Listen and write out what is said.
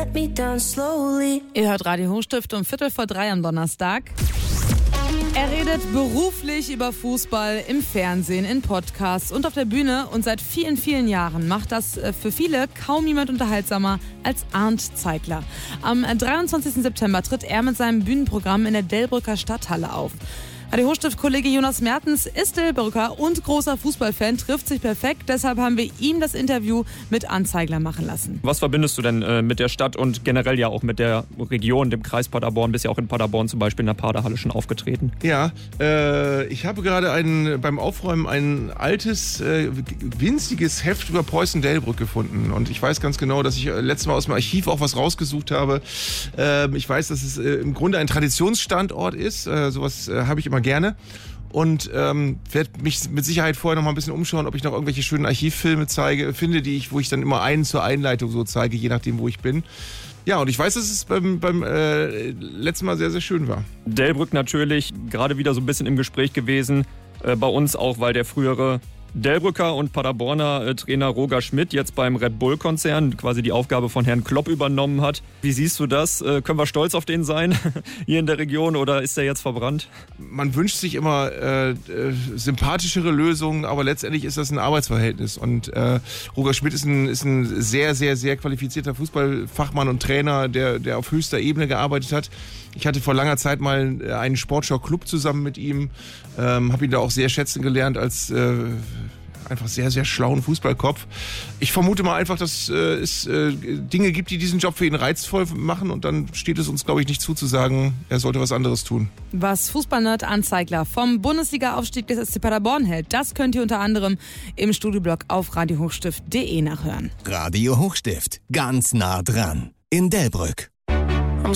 let me down slowly. Ihr hört Radio Hochstift um 2:45 am Donnerstag. Er redet beruflich über Fußball im Fernsehen, in Podcasts und auf der Bühne. Und seit vielen, vielen Jahren macht das für viele kaum jemand unterhaltsamer als Arndt Zeigler. Am 23. September tritt er mit seinem Bühnenprogramm in der Delbrücker Stadthalle auf. Radio Hochstift-Kollege Jonas Mertens ist Delbrücker und großer Fußballfan, trifft sich perfekt. Deshalb haben wir ihm das Interview mit Arndt Zeigler machen lassen. Was verbindest du denn mit der Stadt und generell ja auch mit der Region, dem Kreis Paderborn? Bist ja auch in Paderborn zum Beispiel in der Paderhalle schon aufgetreten. Ja, ich habe gerade beim Aufräumen ein altes, winziges Heft über Preußen-Delbrück gefunden. Und ich weiß ganz genau, dass ich letztes Mal aus dem Archiv auch was rausgesucht habe. Ich weiß, dass es im Grunde ein Traditionsstandort ist. Sowas habe ich immer gerne und werde mich mit Sicherheit vorher noch mal ein bisschen umschauen, ob ich noch irgendwelche schönen Archivfilme finde, wo ich dann immer einen zur Einleitung so zeige, je nachdem, wo ich bin. Ja, und ich weiß, dass es beim letzten Mal sehr, sehr schön war. Delbrück natürlich gerade wieder so ein bisschen im Gespräch gewesen, bei uns auch, weil der frühere Delbrücker und Paderborner Trainer Roger Schmidt jetzt beim Red Bull-Konzern quasi die Aufgabe von Herrn Klopp übernommen hat. Wie siehst du das? Können wir stolz auf den sein hier in der Region oder ist der jetzt verbrannt? Man wünscht sich immer sympathischere Lösungen, aber letztendlich ist das ein Arbeitsverhältnis. Und Roger Schmidt ist ein sehr, sehr, sehr qualifizierter Fußballfachmann und Trainer, der auf höchster Ebene gearbeitet hat. Ich hatte vor langer Zeit mal einen Sportschau-Club zusammen mit ihm, habe ihn da auch sehr schätzen gelernt als einfach sehr, sehr schlauen Fußballkopf. Ich vermute mal einfach, dass es Dinge gibt, die diesen Job für ihn reizvoll machen und dann steht es uns, glaube ich, nicht zu sagen, er sollte was anderes tun. Was Fußballnerd Arndt Zeigler vom Bundesliga-Aufstieg des SC Paderborn hält, das könnt ihr unter anderem im Studioblog auf radiohochstift.de nachhören. Radio Hochstift, ganz nah dran in Delbrück.